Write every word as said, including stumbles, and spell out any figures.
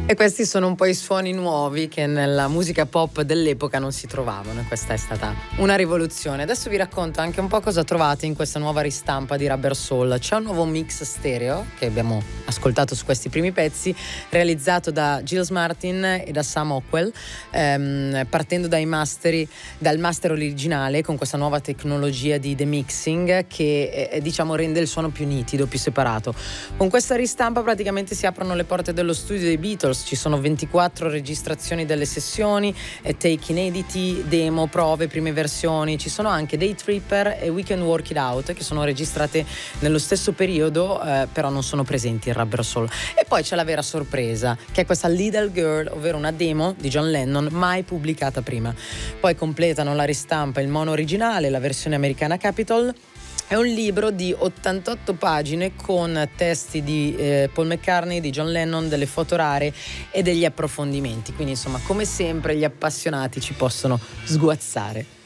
E questi sono un po' i suoni nuovi che nella musica pop dell'epoca non si trovavano, e questa è stata una rivoluzione. Adesso vi racconto anche un po' cosa trovate in questa nuova ristampa di Rubber Soul. C'è un nuovo mix stereo che abbiamo ascoltato su questi primi pezzi, realizzato da Giles Martin e da Sam Ockwell, ehm, partendo dai masteri, dal master originale, con questa nuova tecnologia di demixing che eh, diciamo rende il suono più nitido, più separato. Con questa ristampa praticamente si aprono le porte dello studio dei Beatles. Ci sono ventiquattro registrazioni delle sessioni, take inediti, demo, prove, prime versioni. Ci sono anche Day Tripper e We Can Work It Out, che sono registrate nello stesso periodo, eh, però non sono presenti in Rubber Soul. E poi c'è la vera sorpresa, che è questa Little Girl, ovvero una demo di John Lennon mai pubblicata prima. Poi completano la ristampa il mono originale, la versione americana Capitol. È un libro di ottantotto pagine con testi di eh, Paul McCartney, di John Lennon, delle foto rare e degli approfondimenti. Quindi insomma, come sempre, gli appassionati ci possono sguazzare.